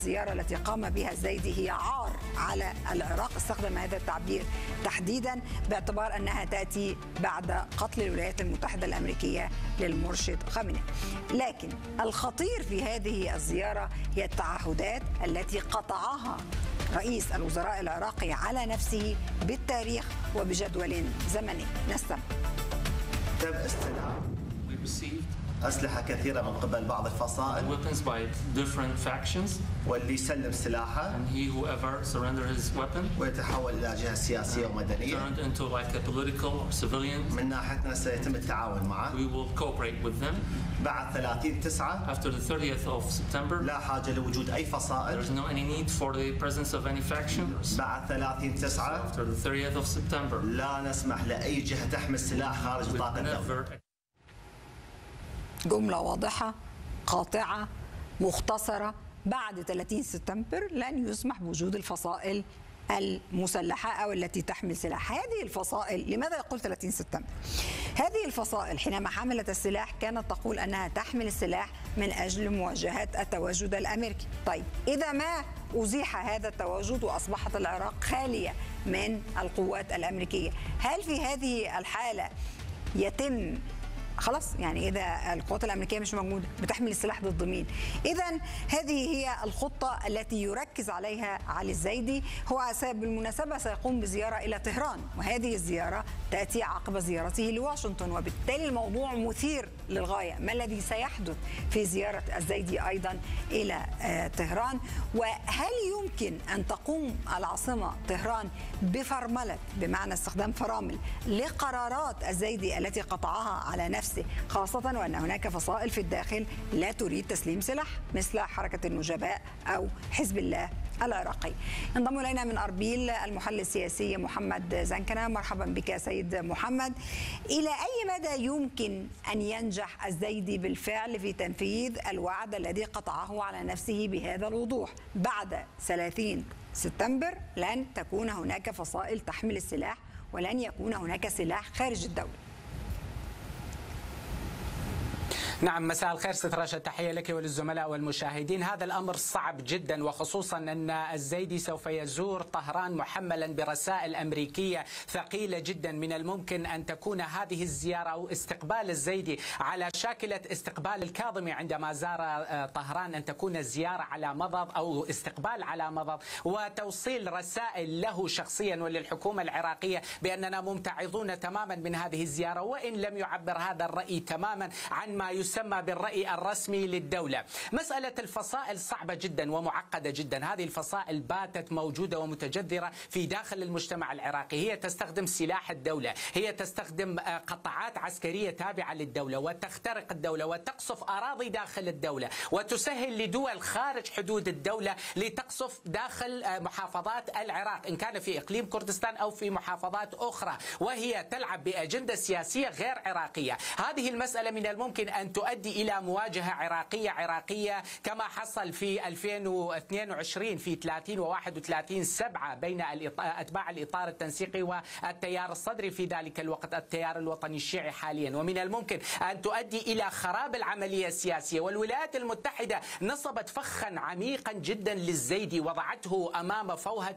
الزيارة التي قام بها الزايدي هي عار على العراق، استخدم هذا التعبير تحديدا باعتبار أنها تأتي بعد قتل الولايات المتحدة الأمريكية للمرشد خامنئي. لكن الخطير في هذه الزيارة هي التعهدات التي قطعها رئيس الوزراء العراقي على نفسه بالتاريخ وبجدول زمني. نستمع. تم استلام أسلحة كثيرة من قبل بعض الفصائل واللي يسلم سلاحه ويتحول إلى جهة سياسية ومدنية. من ناحيتنا سيتم التعاون معه. بعد 30/9 لا حاجة لوجود أي فصائل. بعد 30/9 لا نسمح لأي جهة تحمل سلاح خارج نطاق الدولة. جملة واضحة قاطعة مختصرة. بعد 30 سبتمبر لن يسمح بوجود الفصائل المسلحة أو التي تحمل سلاح. هذه الفصائل، لماذا يقول 30 سبتمبر؟ هذه الفصائل حينما حملت السلاح كانت تقول أنها تحمل السلاح من أجل مواجهة التواجد الأمريكي. طيب إذا ما أزيح هذا التواجد وأصبحت العراق خالية من القوات الأمريكية، هل في هذه الحالة يتم خلاص يعني إذا القوات الأمريكية مش موجودة بتحمل السلاح ضد مين؟ إذن هذه هي الخطة التي يركز عليها علي الزايدي. هو بالمناسبة سيقوم بزيارة إلى طهران، وهذه الزيارة تأتي عقب زيارته لواشنطن، وبالتالي الموضوع مثير للغاية. ما الذي سيحدث في زيارة الزايدي أيضا إلى طهران؟ وهل يمكن أن تقوم العاصمة طهران بفرملة، بمعنى استخدام فرامل لقرارات الزايدي التي قطعها على نفسه، خاصة وأن هناك فصائل في الداخل لا تريد تسليم سلاح مثل حركة النجباء أو حزب الله العراقي. انضم إلينا من أربيل المحلل السياسي محمد زنكنة. مرحبا بك سيد محمد. إلى أي مدى يمكن أن ينجح الزايدي بالفعل في تنفيذ الوعد الذي قطعه على نفسه بهذا الوضوح؟ بعد 30 سبتمبر لن تكون هناك فصائل تحمل السلاح ولن يكون هناك سلاح خارج الدولة. نعم، مساء الخير ست رشا، تحية لك وللزملاء والمشاهدين. هذا الأمر صعب جدا، وخصوصا أن الزايدي سوف يزور طهران محملا برسائل أمريكية ثقيلة جدا. من الممكن أن تكون هذه الزيارة أو استقبال الزايدي على شاكلة استقبال الكاظمي عندما زار طهران، أن تكون زيارة على مضض أو استقبال على مضض، وتوصيل رسائل له شخصيا وللحكومة العراقية بأننا ممتعضون تماما من هذه الزيارة، وإن لم يعبر هذا الرأي تماما عن ما يسمى بالرأي الرسمي للدولة. مسألة الفصائل صعبة جدا ومعقدة جدا. هذه الفصائل باتت موجودة ومتجذرة في داخل المجتمع العراقي. هي تستخدم سلاح الدولة، هي تستخدم قطاعات عسكرية تابعة للدولة، وتخترق الدولة وتقصف أراضي داخل الدولة، وتسهل لدول خارج حدود الدولة لتقصف داخل محافظات العراق، إن كان في إقليم كردستان أو في محافظات أخرى، وهي تلعب بأجندة سياسية غير عراقية. هذه المسألة من الممكن أن تؤدي إلى مواجهة عراقية كما حصل في 2022 في 30 و31/7 بين أتباع الإطار التنسيقي والتيار الصدري في ذلك الوقت التيار الوطني الشيعي حاليا. ومن الممكن أن تؤدي إلى خراب العملية السياسية. والولايات المتحدة نصبت فخا عميقا جدا للزايدي، وضعته أمام فوهة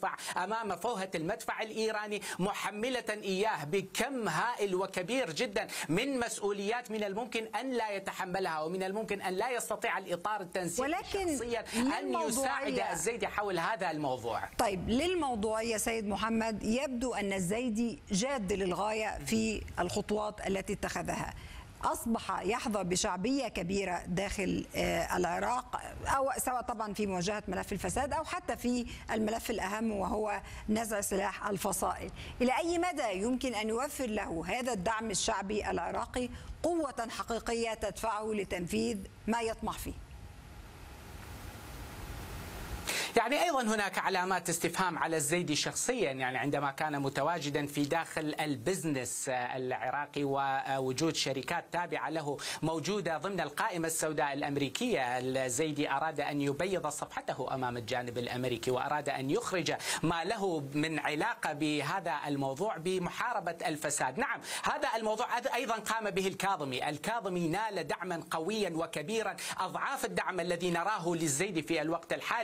المدفع الإيراني، محملة إياه بكم هائل وكبير جدا من مسؤوليات من الممكن أن لا يتحملها، ومن الممكن أن لا يستطيع الإطار التنسيقي شخصيا أن يساعد الزايدي حول هذا الموضوع. طيب للموضوعية سيد محمد، يبدو أن الزايدي جاد للغاية في الخطوات التي اتخذها. أصبح يحظى بشعبية كبيرة داخل العراق، أو سواء طبعا في مواجهة ملف الفساد أو حتى في الملف الأهم وهو نزع سلاح الفصائل. إلى أي مدى يمكن أن يوفر له هذا الدعم الشعبي العراقي قوة حقيقية تدفعه لتنفيذ ما يطمح فيه؟ يعني أيضا هناك علامات استفهام على الزيدي شخصيا، يعني عندما كان متواجدا في داخل البزنس العراقي ووجود شركات تابعة له موجودة ضمن القائمة السوداء الأمريكية. الزيدي أراد أن يبيض صفحته أمام الجانب الأمريكي، وأراد أن يخرج ما له من علاقة بهذا الموضوع بمحاربة الفساد. نعم، هذا الموضوع أيضا قام به الكاظمي نال دعما قويا وكبيرا أضعاف الدعم الذي نراه للزيدي في الوقت الحالي.